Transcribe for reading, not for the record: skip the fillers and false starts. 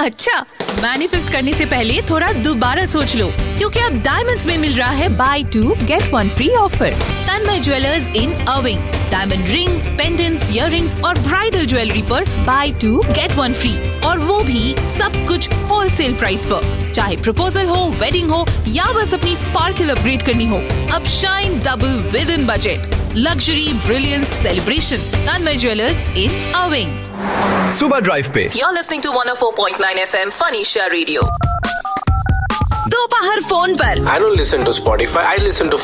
अच्छा, मैनिफेस्ट करने से पहले थोड़ा दोबारा सोच लो, क्योंकि अब डायमंड्स में मिल रहा है बाय 2 गेट 1 फ्री ऑफर। तन्मय ज्वेलर्स इन अर्विंग, डायमंड रिंग्स, पेंडेंट्स, इयररिंग्स और ब्राइडल ज्वेलरी पर बाय 2 गेट 1 फ्री, और वो भी सब कुछ होलसेल प्राइस पर। चाहे प्रपोजल हो, वेडिंग हो या बस अपनी स्पार्कल अपग्रेड करनी हो, अब shine double with in budget. Luxury, brilliance, celebration. Tanmay jewellers इन अर्विंग। सुबह ड्राइव पे You're listening to 104.9 FM Funny Share Radio. दोपहर फोन पर I don't listen to Spotify. I listen to